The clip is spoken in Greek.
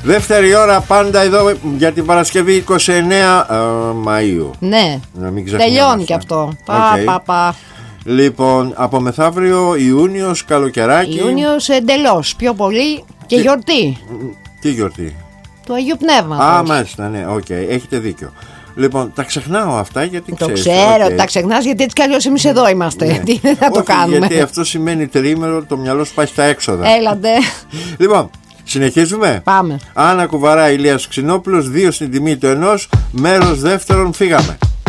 Δεύτερη ώρα πάντα εδώ για την Παρασκευή 29 Μαΐου. Ναι, τελειώνει και αυτό. Πα. Λοιπόν, από μεθαύριο Ιούνιος, καλοκαιράκι. Ιούνιος εντελώς, πιο πολύ και γιορτή. Τι γιορτή? Του Αγίου Πνεύματος. Α, μάλιστα, ναι, έχετε δίκιο. Λοιπόν, τα ξεχνάω αυτά γιατί το ξέρω, τα ξεχνάς γιατί έτσι κι αλλιώς εμείς εδώ είμαστε. Ναι. Τι θα το κάνουμε? Γιατί αυτό σημαίνει τριήμερο, το μυαλό σου πάει στα έξοδα. Έλατε. Λοιπόν, συνεχίζουμε. Πάμε. Άννα Κουβαρά, Ηλίας Ξινόπουλος, 2 στην τιμή του 1, μέρος δεύτερον, φύγαμε.